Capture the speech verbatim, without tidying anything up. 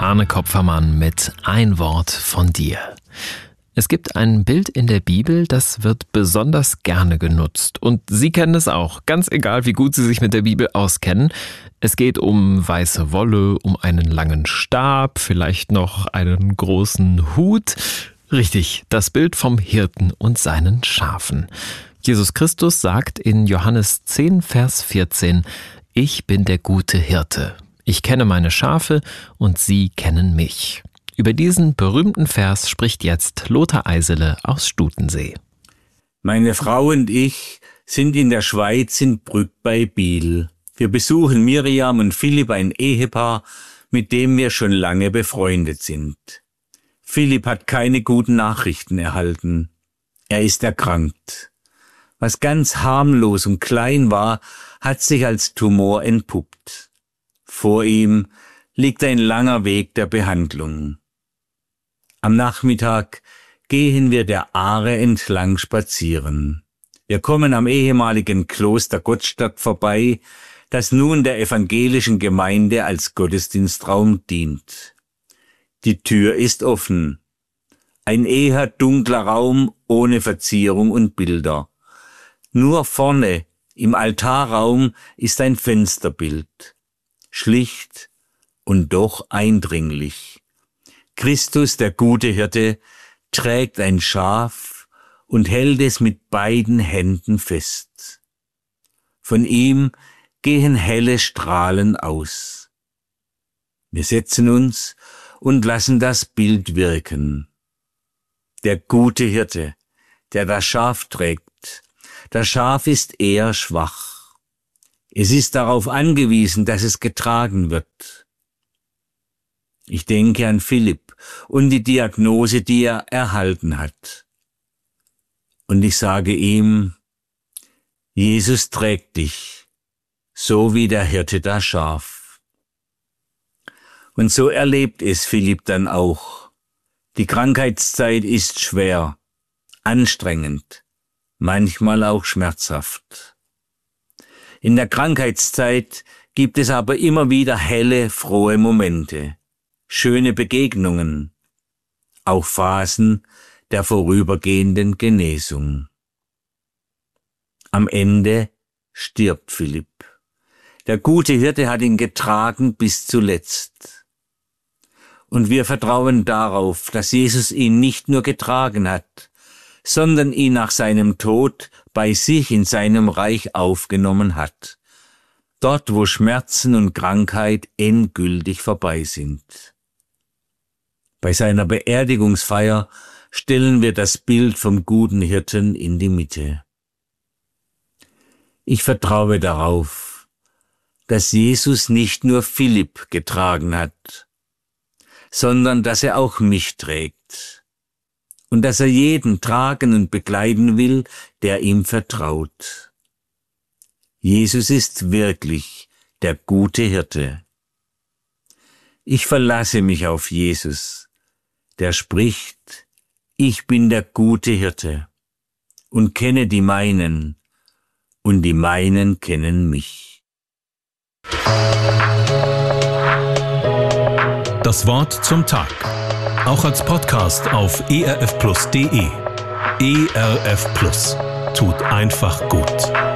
Arne Kopfermann mit Ein Wort von dir. Es gibt ein Bild in der Bibel, das wird besonders gerne genutzt. Und Sie kennen es auch, ganz egal wie gut Sie sich mit der Bibel auskennen. Es geht um weiße Wolle, um einen langen Stab, vielleicht noch einen großen Hut. Richtig, das Bild vom Hirten und seinen Schafen. Jesus Christus sagt in Johannes zehn, Vers vierzehn, Ich bin der gute Hirte. Ich kenne meine Schafe und sie kennen mich. Über diesen berühmten Vers spricht jetzt Lothar Eisele aus Stutensee. Meine Frau und ich sind in der Schweiz in Brügg bei Biel. Wir besuchen Miriam und Philipp, ein Ehepaar, mit dem wir schon lange befreundet sind. Philipp hat keine guten Nachrichten erhalten. Er ist erkrankt. Was ganz harmlos und klein war, hat sich als Tumor entpuppt. Vor ihm liegt ein langer Weg der Behandlung. Am Nachmittag gehen wir der Aare entlang spazieren. Wir kommen am ehemaligen Kloster Gottstadt vorbei, das nun der evangelischen Gemeinde als Gottesdienstraum dient. Die Tür ist offen. Ein eher dunkler Raum ohne Verzierung und Bilder. Nur vorne im Altarraum ist ein Fensterbild. Schlicht und doch eindringlich. Christus, der gute Hirte, trägt ein Schaf und hält es mit beiden Händen fest. Von ihm gehen helle Strahlen aus. Wir setzen uns und lassen das Bild wirken. Der gute Hirte, der das Schaf trägt, das Schaf ist eher schwach. Es ist darauf angewiesen, dass es getragen wird. Ich denke an Philipp und die Diagnose, die er erhalten hat. Und ich sage ihm, Jesus trägt dich, so wie der Hirte das Schaf. Und so erlebt es Philipp dann auch. Die Krankheitszeit ist schwer, anstrengend, manchmal auch schmerzhaft. In der Krankheitszeit gibt es aber immer wieder helle, frohe Momente. Schöne Begegnungen, auch Phasen der vorübergehenden Genesung. Am Ende stirbt Philipp. Der gute Hirte hat ihn getragen bis zuletzt. Und wir vertrauen darauf, dass Jesus ihn nicht nur getragen hat, sondern ihn nach seinem Tod bei sich in seinem Reich aufgenommen hat. Dort, wo Schmerzen und Krankheit endgültig vorbei sind. Bei seiner Beerdigungsfeier stellen wir das Bild vom guten Hirten in die Mitte. Ich vertraue darauf, dass Jesus nicht nur Philipp getragen hat, sondern dass er auch mich trägt und dass er jeden tragen und begleiten will, der ihm vertraut. Jesus ist wirklich der gute Hirte. Ich verlasse mich auf Jesus, der spricht, ich bin der gute Hirte und kenne die meinen, und die meinen kennen mich. Das Wort zum Tag, auch als Podcast auf e r f plus punkt d e. E R F Plus, tut einfach gut.